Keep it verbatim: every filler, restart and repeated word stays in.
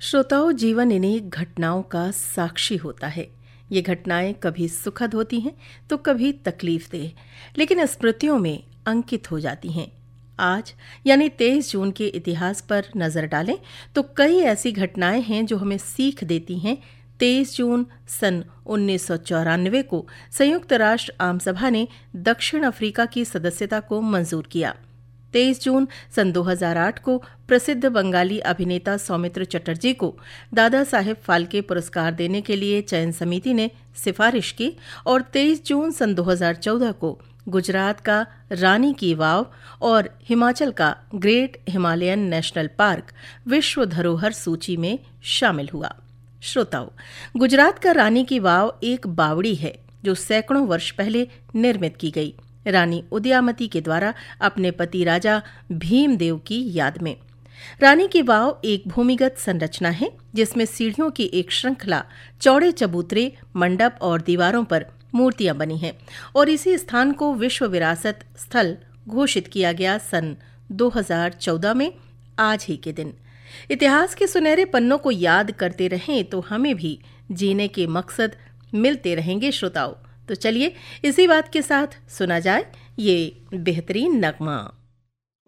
श्रोताओं, जीवन इन्हीं घटनाओं का साक्षी होता है। ये घटनाएं कभी सुखद होती हैं तो कभी तकलीफदेह, लेकिन स्मृतियों में अंकित हो जाती हैं। आज यानी तेईस जून के इतिहास पर नजर डालें तो कई ऐसी घटनाएं हैं जो हमें सीख देती हैं। तेईस जून सन उन्नीस सौ चौरानवे को संयुक्त राष्ट्र आम सभा ने दक्षिण अफ्रीका की सदस्यता को मंजूर किया। तेईस जून सन दो हज़ार आठ को प्रसिद्ध बंगाली अभिनेता सौमित्र चटर्जी को दादा साहेब फाल्के पुरस्कार देने के लिए चयन समिति ने सिफारिश की और तेईस जून सन दो हज़ार चौदह को गुजरात का रानी की वाव और हिमाचल का ग्रेट हिमालयन नेशनल पार्क विश्व धरोहर सूची में शामिल हुआ। श्रोताओं, गुजरात का रानी की वाव एक बावड़ी है जो सैकड़ों वर्ष पहले निर्मित की गई, रानी उदयामती के द्वारा अपने पति राजा भीमदेव की याद में। रानी की वाव एक भूमिगत संरचना है जिसमें सीढ़ियों की एक श्रृंखला, चौड़े चबूतरे, मंडप और दीवारों पर मूर्तियां बनी हैं और इसी स्थान को विश्व विरासत स्थल घोषित किया गया सन दो हज़ार चौदह में आज ही के दिन। इतिहास के सुनहरे पन्नों को याद करते रहें तो हमें भी जीने के मकसद मिलते रहेंगे। श्रोताओं, तो चलिए इसी बात के साथ सुना जाए ये बेहतरीन नगमा।